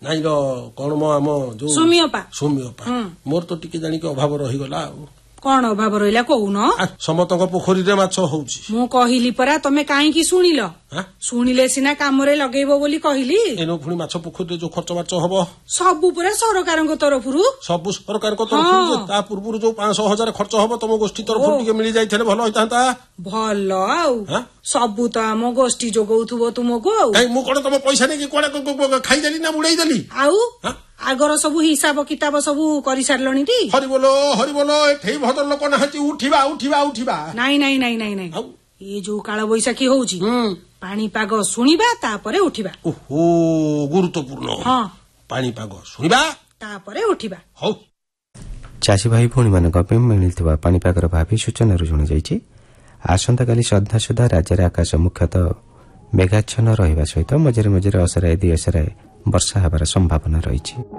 କାଇଁ कौन मो आम जो सौम्यपा मोर तो टिके जानिक अभाव रहीगला कौन अभाव रहिला कहून समतक पोखरी रे माछ होउची मु कहिली परा तमे काई की सुनिलो सुनिले सिना काम रे लगेइबो बोली कहिली एनो पुनी माछ पोखरी जो खर्च बाच हबो सब पुरा सरकारक तरफरु सब सरकारक तरफरु ता पूर्व जो 500,000 खर्च हबो तम गोष्ठी तरफरु टिके मिली जाइथले भलो होइतांता भलो आउ सब त हम गोष्ठी जोगौथुबो तुमको काई मु कोन तम पैसा नै की कोन खाइ देली ना बुडै देली आउ आगर सब हिसाब किताब सब करि सारलणी टी हरि बोलो एठै भदर लोक नाहती उठिबा उठिबा उठिबा नाही नाही नाही नाही नाही ए जो काळ बैसाखी होउची पानी पाग सुनिबा तापरे उठिबा ओहो गुरुत्वपूर्ण हां पानी पाग सुनिबा तापरे उठिबा हो चासी भाई भौणी मानक पे मिलिथबा पानी पागर भाबी सूचना रु जण जाईची आसंता काली सद्धा सुधा राज्य आकाश मुख्यतः मेघाच्छन्न रहिबा सहित मझे मझे असराय दी असराय वर्षा हेबार संभावना रही।